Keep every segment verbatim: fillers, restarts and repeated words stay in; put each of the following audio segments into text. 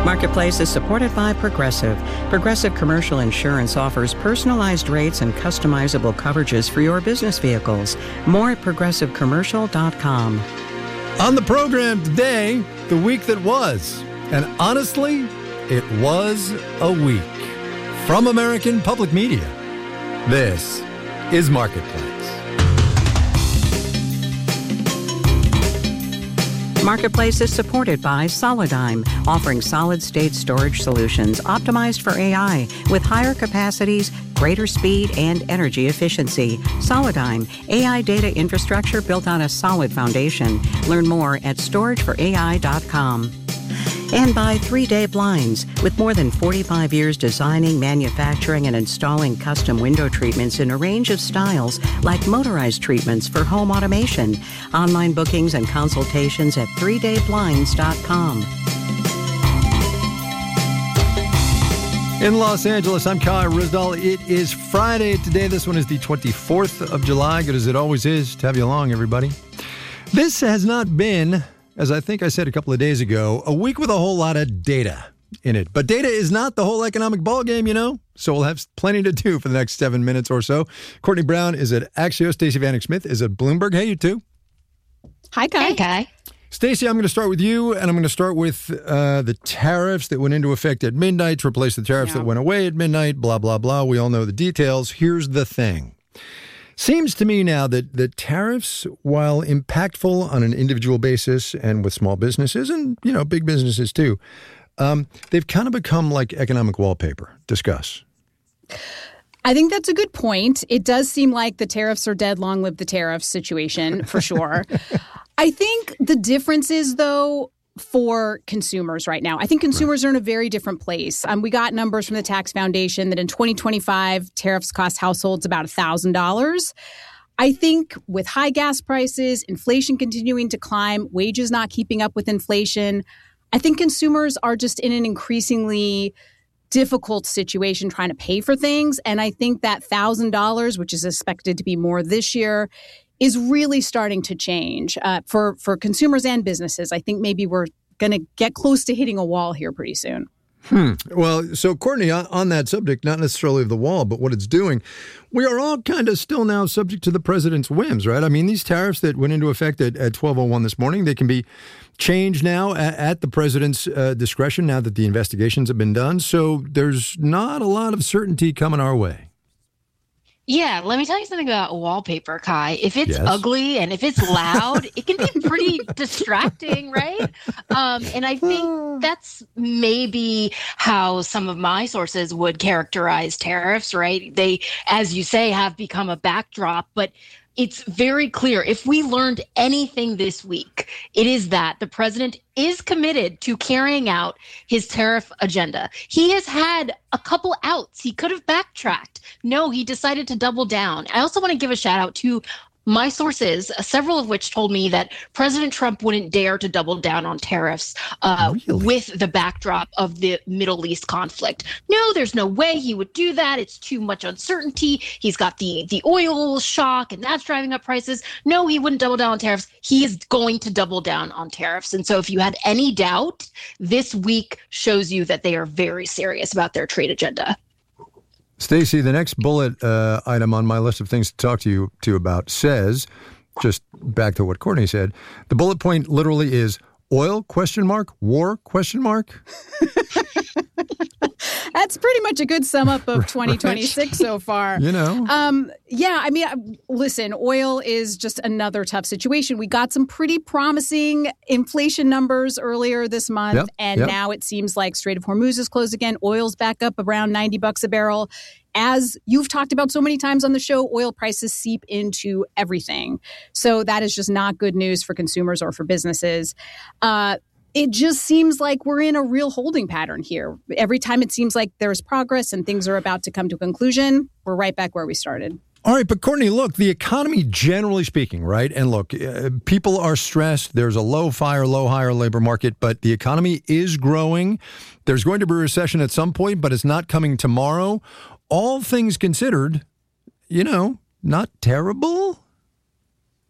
Marketplace is supported by Progressive. Progressive Commercial Insurance offers personalized rates and customizable coverages for your business vehicles. More at progressive commercial dot com. On the program today, the week that was. And honestly, it was a week. From American Public Media, this is Marketplace. Marketplace is supported by Solidigm, offering solid-state storage solutions optimized for A I with higher capacities, greater speed, and energy efficiency. Solidigm, A I data infrastructure built on a solid foundation. Learn more at storage for A I dot com. And by three day Blinds, with more than forty-five years designing, manufacturing, and installing custom window treatments in a range of styles, like motorized treatments for home automation. Online bookings and consultations at three day blinds dot com. In Los Angeles, I'm Kai Ryssdal. It is Friday today. This one is the twenty-fourth of July. Good as it always is to have you along, everybody. This has not been, as I think I said a couple of days ago, a week with a whole lot of data in it. But data is not the whole economic ballgame, you know? So we'll have plenty to do for the next seven minutes or so. Courtney Brown is at Axios. Stacey Vanek Smith is at Bloomberg. Hey, you two. Hi, Kai. Hey, Kai. Stacey, I'm going to start with you, and I'm going to start with uh, the tariffs that went into effect at midnight to replace the tariffs Yeah. that went away at midnight, blah, blah, blah. We all know the details. Here's the thing. Seems to me now that, that tariffs, while impactful on an individual basis and with small businesses and, you know, big businesses too, um, they've kind of become like economic wallpaper. Discuss. I think that's a good point. It does seem like the tariffs are dead, long live the tariffs situation, for sure. I think the difference is, though, for consumers right now. I think consumers are in a very different place. Um, we got numbers from the Tax Foundation that in twenty twenty-five, tariffs cost households about one thousand dollars. I think with high gas prices, inflation continuing to climb, wages not keeping up with inflation, I think consumers are just in an increasingly difficult situation trying to pay for things. And I think that one thousand dollars, which is expected to be more this year, is really starting to change uh, for, for consumers and businesses. I think maybe we're going to get close to hitting a wall here pretty soon. Hmm. Well, so Courtney, on, on that subject, not necessarily of the wall, but what it's doing, we are all kind of still now subject to the president's whims, right? I mean, these tariffs that went into effect at, at twelve oh one this morning, they can be changed now at, at the president's uh, discretion now that the investigations have been done. So there's not a lot of certainty coming our way. Yeah, let me tell you something about wallpaper, Kai. If it's Yes. ugly and if it's loud, it can be pretty distracting, right? Um, and I think that's maybe how some of my sources would characterize tariffs, right? They, as you say, have become a backdrop, but it's very clear. If we learned anything this week, it is that the president is committed to carrying out his tariff agenda. He has had a couple outs. He could have backtracked. No, he decided to double down. I also want to give a shout out to my sources, several of which told me that President Trump wouldn't dare to double down on tariffs uh, Really? with the backdrop of the Middle East conflict. No, there's no way he would do that. It's too much uncertainty. He's got the, the oil shock, and that's driving up prices. No, he wouldn't double down on tariffs. He is going to double down on tariffs. And so if you had any doubt, this week shows you that they are very serious about their trade agenda. Stacey, the next bullet uh, item on my list of things to talk to you to about says, just back to what Courtney said, the bullet point literally is oil, question mark, war, question mark. That's pretty much a good sum up of twenty twenty-six so far. You know. Um, yeah, I mean, listen, oil is just another tough situation. We got some pretty promising inflation numbers earlier this month, Yep, and yep. now it seems like Strait of Hormuz is closed again. Oil's back up around ninety bucks a barrel. As you've talked about so many times on the show, oil prices seep into everything. So that is just not good news for consumers or for businesses. Uh, It just seems like we're in a real holding pattern here. Every time it seems like there's progress and things are about to come to a conclusion, we're right back where we started. All right, but Courtney, look, the economy, generally speaking, right? And look, uh, people are stressed. There's a low fire, low hire labor market, but the economy is growing. There's going to be a recession at some point, but it's not coming tomorrow. All things considered, you know, not terrible.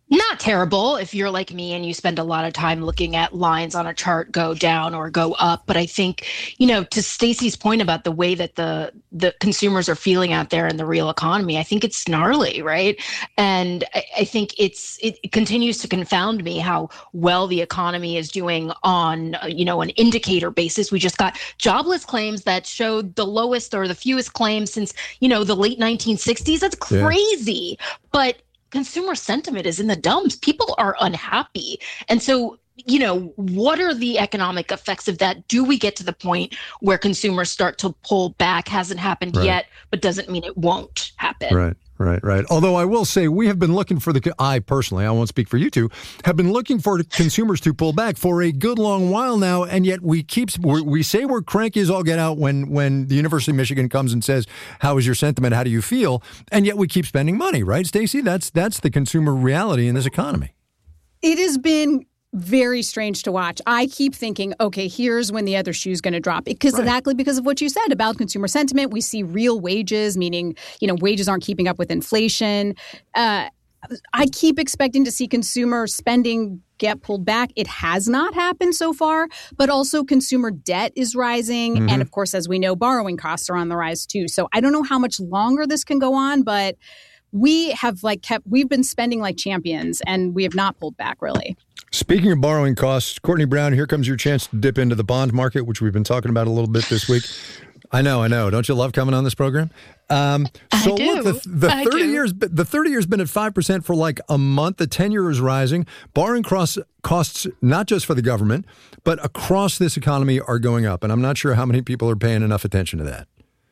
Not terrible if you're like me and you spend a lot of time looking at lines on a chart go down or go up. But I think, you know, to Stacey's point about the way that the the consumers are feeling out there in the real economy, I think it's gnarly, right? And I, I think it's it, it continues to confound me how well the economy is doing on, uh, you know, an indicator basis. We just got jobless claims that showed the lowest or the fewest claims since, you know, the late nineteen sixties. That's crazy. Yeah. But consumer sentiment is in the dumps. People are unhappy. And so, you know, what are the economic effects of that? Do we get to the point where consumers start to pull back? Hasn't happened right. yet, but doesn't mean it won't happen. Right. Right, right. Although I will say we have been looking for the, I personally, I won't speak for you two, have been looking for consumers to pull back for a good long while now. And yet we keep, we, we say we're cranky as all get out when, when the University of Michigan comes and says, how is your sentiment? How do you feel? And yet we keep spending money, right, Stacey? That's, that's the consumer reality in this economy. It has been very strange to watch. I keep thinking, okay, here's when the other shoe's going to drop. Because right. exactly because of what you said about consumer sentiment, we see real wages, meaning, you know, wages aren't keeping up with inflation. Uh, I keep expecting to see consumer spending get pulled back. It has not happened so far, but also consumer debt is rising. Mm-hmm. And of course, as we know, borrowing costs are on the rise too. So I don't know how much longer this can go on, but we have like kept, we've been spending like champions and we have not pulled back really. Speaking of borrowing costs, Courtney Brown, here comes your chance to dip into the bond market, which we've been talking about a little bit this week. I know, I know. Don't you love coming on this program? Um, so I do. Look, the, the I thirty do. years, the thirty years been at five percent for like a month. The ten year is rising. Borrowing costs, costs not just for the government, but across this economy are going up. And I'm not sure how many people are paying enough attention to that.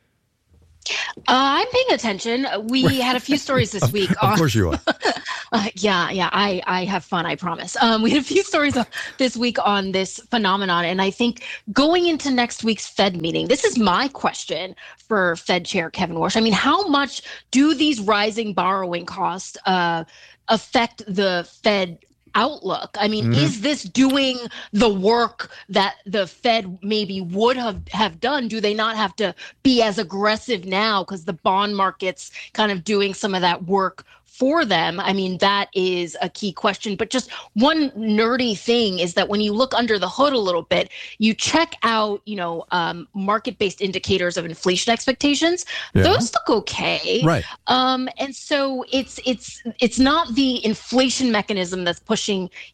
Uh, I'm paying attention. We had a few stories this week. Of on, course you are. uh, yeah, yeah. I, I have fun, I promise. Um, we had a few stories this week on this phenomenon. And I think going into next week's Fed meeting, this is my question for Fed Chair Kevin Warsh. I mean, how much do these rising borrowing costs uh, affect the Fed outlook? I mean, mm-hmm. is this doing the work that the Fed maybe would have, have done? Do they not have to be as aggressive now because the bond market's kind of doing some of that work for them? I mean, that is a key question. But just one nerdy thing is that when you look under the hood a little bit, you check out, you know, um, market-based indicators of inflation expectations. Yeah. Those look okay. Right. Um, and so it's it's it's not the inflation mechanism that's pushing